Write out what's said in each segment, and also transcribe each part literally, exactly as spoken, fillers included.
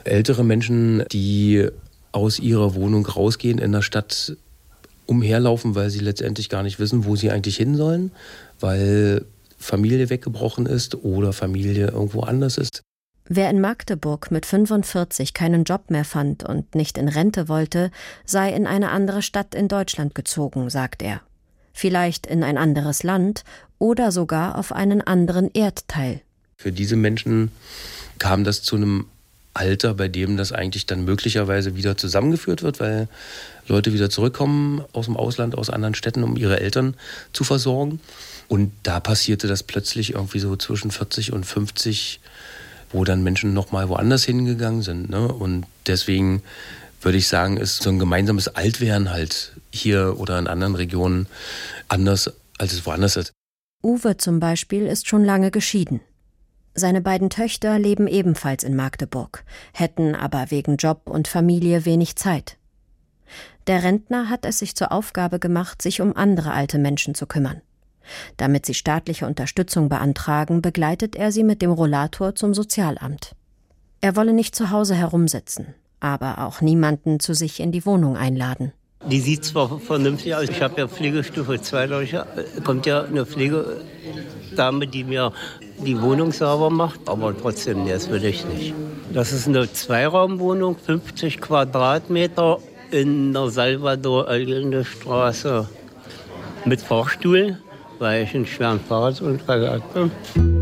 ältere Menschen, die aus ihrer Wohnung rausgehen, in der Stadt umherlaufen, weil sie letztendlich gar nicht wissen, wo sie eigentlich hin sollen, weil Familie weggebrochen ist oder Familie irgendwo anders ist. Wer in Magdeburg mit fünfundvierzig keinen Job mehr fand und nicht in Rente wollte, sei in eine andere Stadt in Deutschland gezogen, sagt er. Vielleicht in ein anderes Land oder sogar auf einen anderen Erdteil. Für diese Menschen kam das zu einem Alter, bei dem das eigentlich dann möglicherweise wieder zusammengeführt wird, weil Leute wieder zurückkommen aus dem Ausland, aus anderen Städten, um ihre Eltern zu versorgen. Und da passierte das plötzlich irgendwie so zwischen vierzig und fünfzig, wo dann Menschen nochmal woanders hingegangen sind. Ne? Und deswegen würde ich sagen, ist so ein gemeinsames Altwerden halt hier oder in anderen Regionen anders, als es woanders ist. Uwe zum Beispiel ist schon lange geschieden. Seine beiden Töchter leben ebenfalls in Magdeburg, hätten aber wegen Job und Familie wenig Zeit. Der Rentner hat es sich zur Aufgabe gemacht, sich um andere alte Menschen zu kümmern. Damit sie staatliche Unterstützung beantragen, begleitet er sie mit dem Rollator zum Sozialamt. Er wolle nicht zu Hause herumsitzen, aber auch niemanden zu sich in die Wohnung einladen. Die sieht zwar vernünftig aus, ich habe ja Pflegestufe zwei, da kommt ja eine Pflegedame, die mir die Wohnung sauber macht, aber trotzdem, das will ich nicht. Das ist eine Zweiraumwohnung, fünfzig Quadratmeter in der Salvador-Allende-Straße mit Fahrstuhl, weil ich einen schweren Fahrradunfall hatte.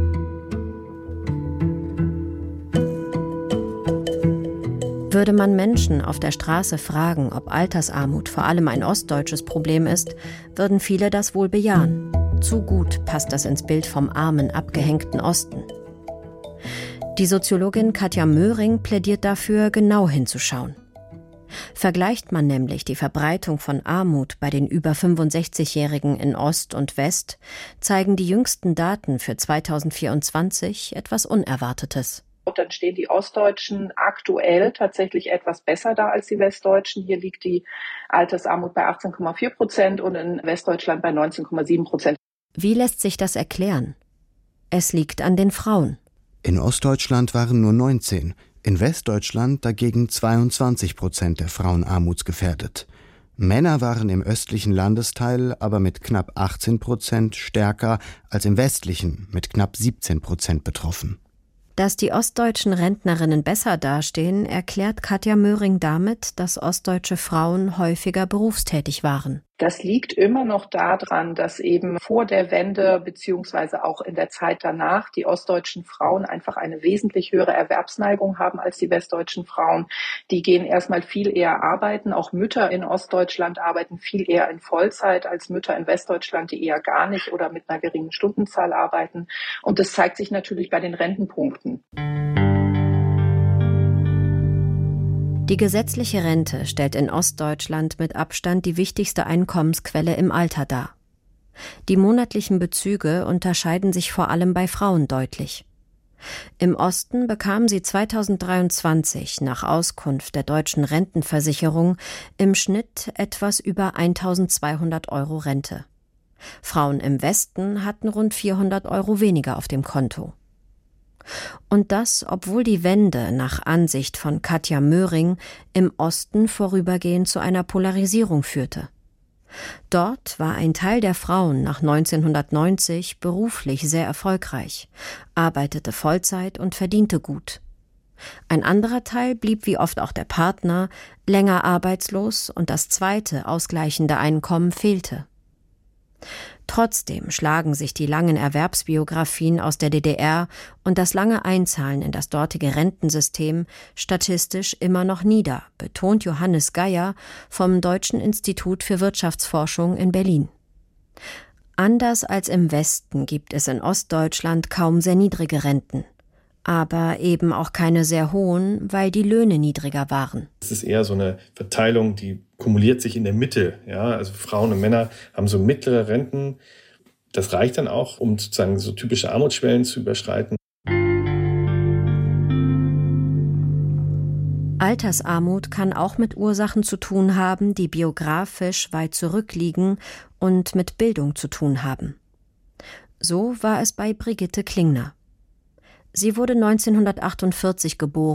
Würde man Menschen auf der Straße fragen, ob Altersarmut vor allem ein ostdeutsches Problem ist, würden viele das wohl bejahen. Zu gut passt das ins Bild vom armen, abgehängten Osten. Die Soziologin Katja Möhring plädiert dafür, genau hinzuschauen. Vergleicht man nämlich die Verbreitung von Armut bei den über fünfundsechzigjährigen in Ost und West, zeigen die jüngsten Daten für zweitausendvierundzwanzig etwas Unerwartetes. Dann stehen die Ostdeutschen aktuell tatsächlich etwas besser da als die Westdeutschen. Hier liegt die Altersarmut bei achtzehn Komma vier Prozent und in Westdeutschland bei neunzehn Komma sieben Prozent. Wie lässt sich das erklären? Es liegt an den Frauen. In Ostdeutschland waren nur neunzehn, in Westdeutschland dagegen zweiundzwanzig Prozent der Frauen armutsgefährdet. Männer waren im östlichen Landesteil aber mit knapp achtzehn Prozent stärker als im westlichen mit knapp siebzehn Prozent betroffen. Dass die ostdeutschen Rentnerinnen besser dastehen, erklärt Katja Möhring damit, dass ostdeutsche Frauen häufiger berufstätig waren. Das liegt immer noch daran, dass eben vor der Wende beziehungsweise auch in der Zeit danach die ostdeutschen Frauen einfach eine wesentlich höhere Erwerbsneigung haben als die westdeutschen Frauen. Die gehen erstmal viel eher arbeiten. Auch Mütter in Ostdeutschland arbeiten viel eher in Vollzeit als Mütter in Westdeutschland, die eher gar nicht oder mit einer geringen Stundenzahl arbeiten. Und das zeigt sich natürlich bei den Rentenpunkten. Die gesetzliche Rente stellt in Ostdeutschland mit Abstand die wichtigste Einkommensquelle im Alter dar. Die monatlichen Bezüge unterscheiden sich vor allem bei Frauen deutlich. Im Osten bekamen sie zweitausenddreiundzwanzig nach Auskunft der deutschen Rentenversicherung im Schnitt etwas über eintausendzweihundert Euro Rente. Frauen im Westen hatten rund vierhundert Euro weniger auf dem Konto. Und das, obwohl die Wende nach Ansicht von Katja Möhring im Osten vorübergehend zu einer Polarisierung führte. Dort war ein Teil der Frauen nach neunzehnhundertneunzig beruflich sehr erfolgreich, arbeitete Vollzeit und verdiente gut. Ein anderer Teil blieb wie oft auch der Partner länger arbeitslos und das zweite ausgleichende Einkommen fehlte. Trotzdem schlagen sich die langen Erwerbsbiografien aus der D D R und das lange Einzahlen in das dortige Rentensystem statistisch immer noch nieder, betont Johannes Geier vom Deutschen Institut für Wirtschaftsforschung in Berlin. Anders als im Westen gibt es in Ostdeutschland kaum sehr niedrige Renten, aber eben auch keine sehr hohen, weil die Löhne niedriger waren. Es ist eher so eine Verteilung, die kumuliert sich in der Mitte. Ja, also Frauen und Männer haben so mittlere Renten. Das reicht dann auch, um sozusagen so typische Armutsschwellen zu überschreiten. Altersarmut kann auch mit Ursachen zu tun haben, die biografisch weit zurückliegen und mit Bildung zu tun haben. So war es bei Brigitte Klingner. Sie wurde neunzehnhundertachtundvierzig geboren